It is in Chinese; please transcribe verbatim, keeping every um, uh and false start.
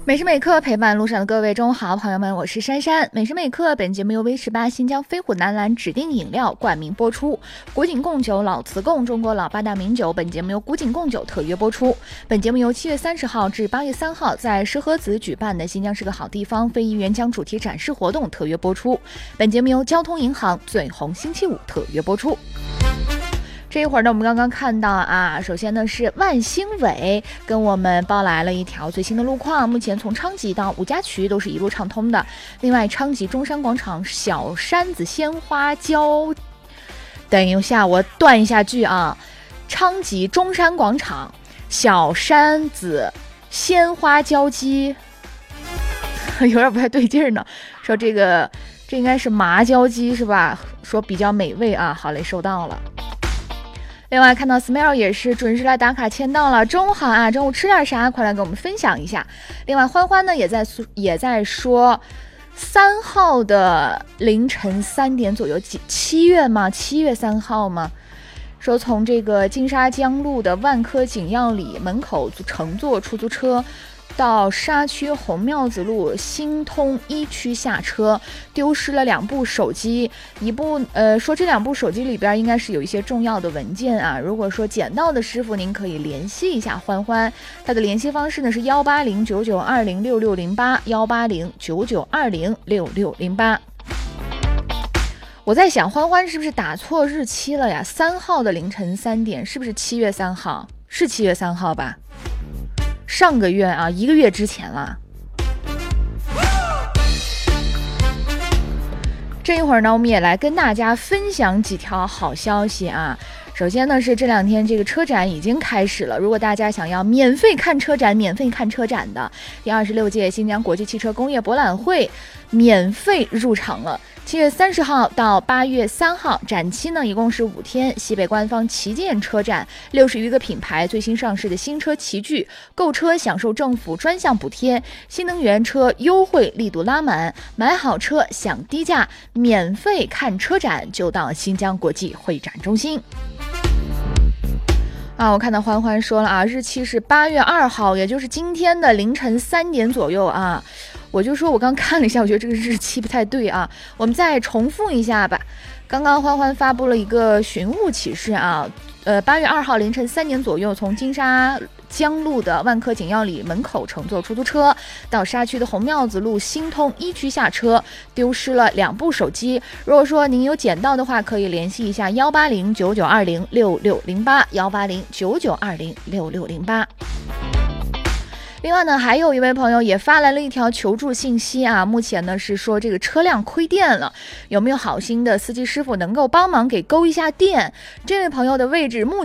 每时每刻陪伴路上的各位中午好，朋友们，我是珊珊。每时每刻本节目由 V 十八新疆飞虎男篮指定饮料冠名播出，国景贡酒老瓷贡中国老八大名酒，本节目由古井贡酒特约播出。本节目由七月三十号至八月三号在石河子举办的新疆是个好地方非遗原浆主题展示活动特约播出。本节目由交通银行最红星期五特约播出。这一会儿呢，我们刚刚看到啊，首先呢是万兴伟跟我们报来了一条最新的路况，目前从昌吉到五家渠都是一路畅通的。另外，昌吉中山广场小山子鲜花交，等一下我断一下句啊，昌吉中山广场小山子鲜花交鸡，有点不太对劲儿呢。说这个这应该是麻椒鸡是吧？说比较美味啊，好嘞，收到了。另外看到 Smile 也是准时来打卡签到了，中午好啊，中午吃点啥？快来跟我们分享一下。另外欢欢呢也在也在说，三号的凌晨三点左右，几七月吗？七月三号吗？说从这个金沙江路的万科景耀里门口乘坐出租车到沙区红庙子路新通一区下车，丢失了两部手机，一部呃说这两部手机里边应该是有一些重要的文件啊。如果说捡到的师傅，您可以联系一下欢欢，他的联系方式呢是幺八零九九二零六六零八幺八零九九二零六六零八。我在想欢欢是不是打错日期了呀？三号的凌晨三点是不是七月三号？是七月三号吧？上个月啊，一个月之前了。这一会儿呢，我们也来跟大家分享几条好消息啊。首先呢，是这两天这个车展已经开始了，如果大家想要免费看车展、免费看车展的，第二十六届新疆国际汽车工业博览会免费入场了。七月三十号到八月三号，展期呢一共是五天。西北官方旗舰车展，六十余个品牌最新上市的新车齐聚，购车享受政府专项补贴，新能源车优惠力度拉满，买好车享低价，免费看车展就到新疆国际会展中心。啊，我看到欢欢说了啊，日期是八月二号，也就是今天的凌晨三点左右啊。我就说我刚看了一下，我觉得这个日期不太对啊，我们再重复一下吧。刚刚欢欢发布了一个寻物启事啊，呃，八月二号凌晨三点左右，从金沙江路的万科景耀里门口乘坐出租车到沙区的红庙子路新通一区下车，丢失了两部手机。如果说您有捡到的话，可以联系一下幺八零九九二零六六零八幺八零九九二零六六零八。另外呢，还有一位朋友也发来了一条求助信息啊，目前呢是说这个车辆亏电了，有没有好心的司机师傅能够帮忙给勾一下电？这位朋友的位置目